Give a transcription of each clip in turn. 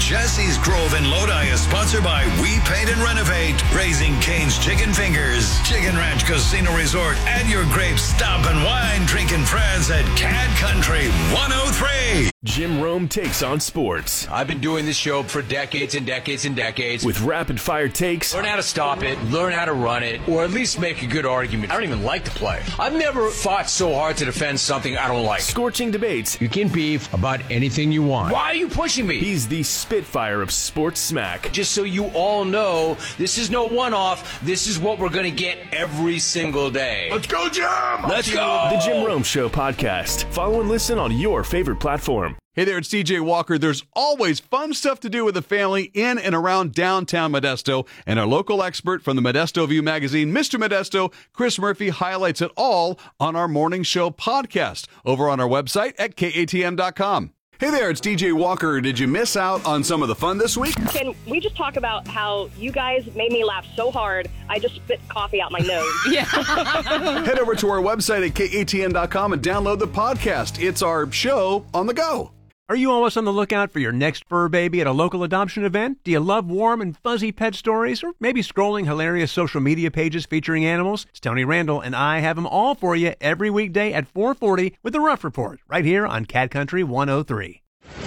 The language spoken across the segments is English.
Jesse's Grove in Lodi is sponsored by We Paint and Renovate, Raising Cane's Chicken Fingers, Chicken Ranch Casino Resort, and your great stop and wine drinking friends at Cat Country 103. Jim Rome takes on sports. I've been doing this show for decades and decades and decades. With rapid-fire takes. Learn how to stop it, learn how to run it, or at least make a good argument. I don't even like to play. I've never fought so hard to defend something I don't like. Scorching debates. You can beef about anything you want. Why are you pushing me? He's the Spitfire of sports smack. Just so you all know, this is no one-off. This is what we're going to get every single day. Let's go, Jim! Let's go! The Jim Rome Show podcast. Follow and listen on your favorite platform. Hey there, it's DJ Walker. There's always fun stuff to do with the family in and around downtown Modesto, and our local expert from the Modesto View magazine, Mr. Modesto, Chris Murphy, highlights it all on our morning show podcast over on our website at katm.com. Hey there, it's DJ Walker. Did you miss out on some of the fun this week? Can we just talk about how you guys made me laugh so hard, I just spit coffee out my nose? Yeah. Head over to our website at katm.com and download the podcast. It's our show on the go. Are you always on the lookout for your next fur baby at a local adoption event? Do you love warm and fuzzy pet stories? Or maybe scrolling hilarious social media pages featuring animals? It's Tony Randall, and I have them all for you every weekday at 4:40 with the Rough Report, right here on Cat Country 103.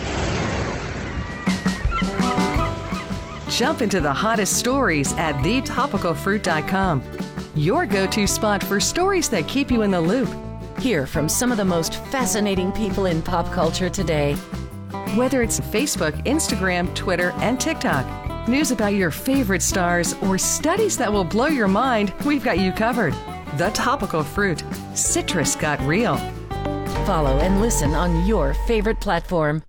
Jump into the hottest stories at thetopicalfruit.com. Your go-to spot for stories that keep you in the loop. Hear from some of the most fascinating people in pop culture today. Whether it's Facebook, Instagram, Twitter, and TikTok, news about your favorite stars, or studies that will blow your mind, we've got you covered. The Topical Fruit. Citrus got real. Follow and listen on your favorite platform.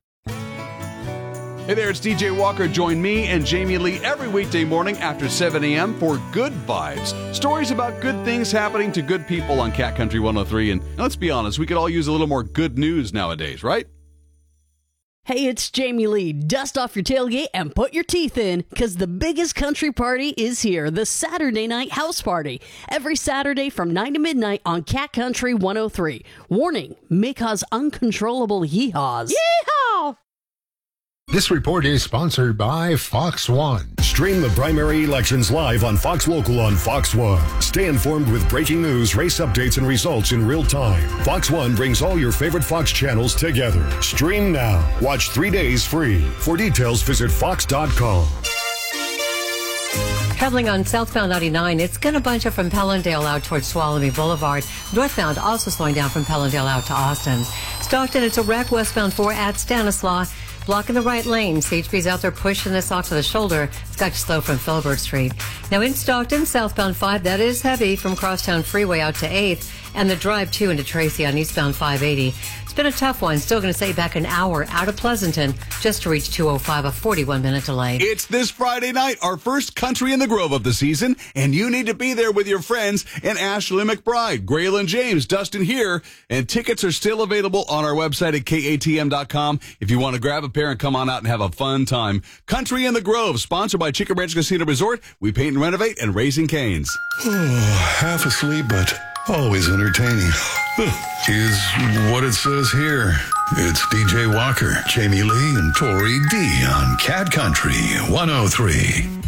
Hey there, it's DJ Walker. Join me and Jamie Lee every weekday morning after 7 a.m. for Good Vibes. Stories about good things happening to good people on Cat Country 103. And let's be honest, we could all use a little more good news nowadays, right? Hey, it's Jamie Lee. Dust off your tailgate and put your teeth in, because the biggest country party is here, the Saturday Night House Party. Every Saturday from 9 to midnight on Cat Country 103. Warning, may cause uncontrollable yee-haws. Yee-haw! This report is sponsored by Fox One. Stream the primary elections live on Fox Local on Fox One. Stay informed with breaking news, race updates, and results in real time. Fox One brings all your favorite Fox channels together. Stream now. Watch 3 days free. For details, visit fox.com. Traveling on southbound 99, it's going to bunch up from Pellendale out towards Tuolumne Boulevard. Northbound also slowing down from Pellendale out to Austin. Stockton, it's a wreck westbound 4 at Stanislaus. Blocking the right lane. CHP's out there pushing this off to the shoulder. It's got you slow from Filbert Street. Now in Stockton, southbound 5, that is heavy from Crosstown Freeway out to 8th. And the drive 2 into Tracy on eastbound 580. It's been a tough one. Still going to say back an hour out of Pleasanton just to reach 205, a 41-minute delay. It's this Friday night, our first Country in the Grove of the season, and you need to be there with your friends and Ashley McBride, Graylin James, Dustin here, and tickets are still available on our website at katm.com if you want to grab a pair and come on out and have a fun time. Country in the Grove, sponsored by Chicken Ranch Casino Resort. We paint and renovate, and Raising Cane's. Half asleep, but always entertaining. Is what it says here. It's DJ Walker, Jamie Lee, and Tori D on Cat Country 103.